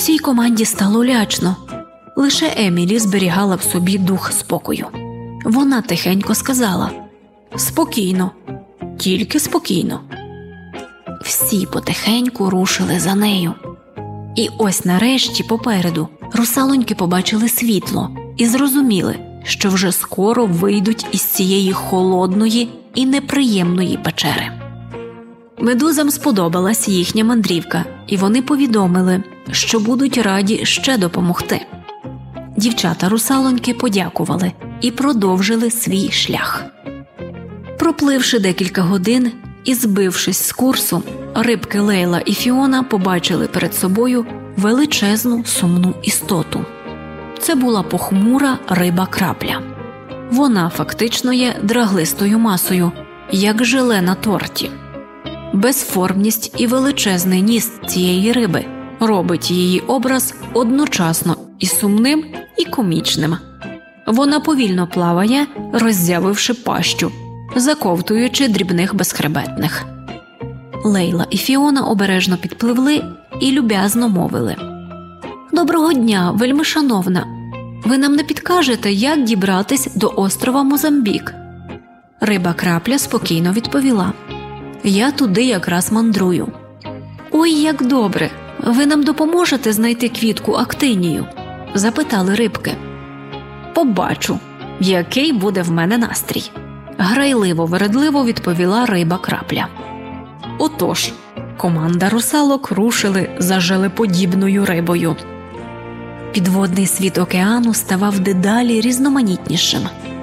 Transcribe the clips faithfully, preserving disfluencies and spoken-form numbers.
Всій команді стало лячно. Лише Емілі зберігала в собі дух спокою. Вона тихенько сказала: «Спокійно, тільки спокійно». Всі потихеньку рушили за нею. І ось нарешті попереду русалоньки побачили світло і зрозуміли, що вже скоро вийдуть із цієї холодної і неприємної печери. Медузам сподобалась їхня мандрівка, і вони повідомили, що будуть раді ще допомогти. Дівчата-русалоньки подякували і продовжили свій шлях. Пропливши декілька годин і збившись з курсу, рибки Лейла і Фіона побачили перед собою величезну сумну істоту. Це була похмура риба-крапля. Вона фактично є драглистою масою, як желе на торті. Безформність і величезний ніс цієї риби робить її образ одночасно і сумним, і комічним. Вона повільно плаває, роззявивши пащу, заковтуючи дрібних безхребетних. Лейла і Фіона обережно підпливли і люб'язно мовили: «Доброго дня, вельмишановна! Ви нам не підкажете, як дібратись до острова Мозамбік?» Риба-крапля спокійно відповіла: «Я туди якраз мандрую». «Ой, як добре! Ви нам допоможете знайти квітку актинію?» – запитали рибки. «Побачу, який буде в мене настрій», – грайливо-вередливо відповіла риба-крапля. Отож, команда русалок рушили за желеподібною рибою. Підводний світ океану ставав дедалі різноманітнішим.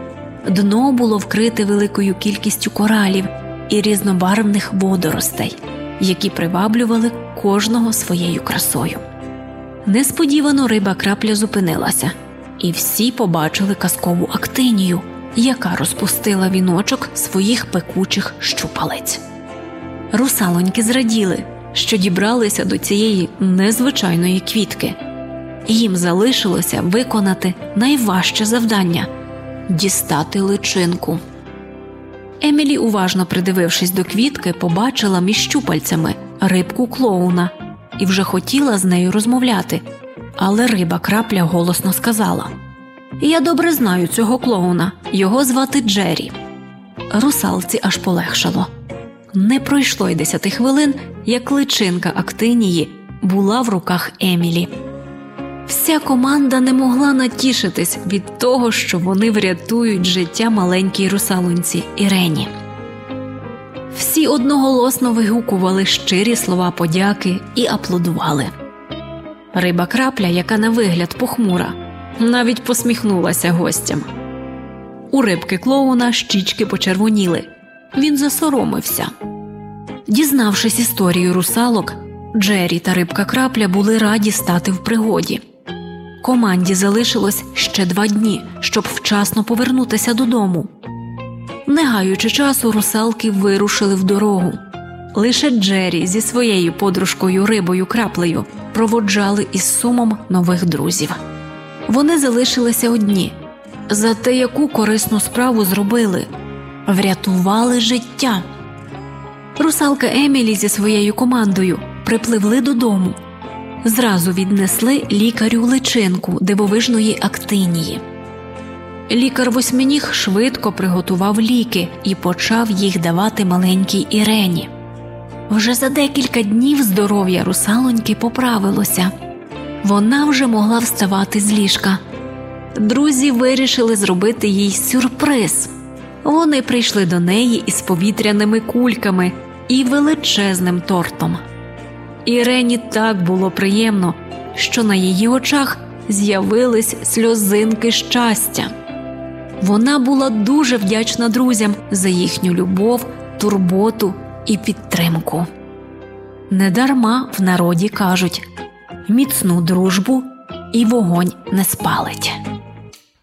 Дно було вкрите великою кількістю коралів і різнобарвних водоростей, які приваблювали кожного своєю красою. Несподівано риба-крапля зупинилася, і всі побачили казкову актинію, яка розпустила віночок своїх пекучих щупалець. Русалоньки зраділи, що дібралися до цієї незвичайної квітки. Їм залишилося виконати найважче завдання – дістати личинку. Емілі, уважно придивившись до квітки, побачила між щупальцями рибку-клоуна і вже хотіла з нею розмовляти, але риба-крапля голосно сказала: «Я добре знаю цього клоуна, його звати Джері». Русалці аж полегшало. Не пройшло й десяти хвилин, як личинка актинії була в руках Емілі. Вся команда не могла натішитись від того, що вони врятують життя маленькій русалоньці Ірені. Всі одноголосно вигукували щирі слова подяки і аплодували. Риба-крапля, яка на вигляд похмура, навіть посміхнулася гостям. У рибки-клоуна щічки почервоніли. Він засоромився. Дізнавшись історію русалок, Джері та рибка-крапля були раді стати в пригоді. Команді залишилось ще два дні, щоб вчасно повернутися додому. Не гаючи часу, русалки вирушили в дорогу. Лише Джері зі своєю подружкою рибою-краплею проводжали із сумом нових друзів. Вони залишилися одні. Зате яку корисну справу зробили? Врятували життя. Русалка Емілі зі своєю командою припливли додому. Зразу віднесли лікарю личинку дивовижної актинії. Лікар-восьминіг швидко приготував ліки і почав їх давати маленькій Ірені. Вже за декілька днів здоров'я русалоньки поправилося. Вона вже могла вставати з ліжка. Друзі вирішили зробити їй сюрприз. Вони прийшли до неї із повітряними кульками і величезним тортом. Ірені так було приємно, що на її очах з'явились сльозинки щастя. Вона була дуже вдячна друзям за їхню любов, турботу і підтримку. Недарма в народі кажуть: «Міцну дружбу і вогонь не спалить».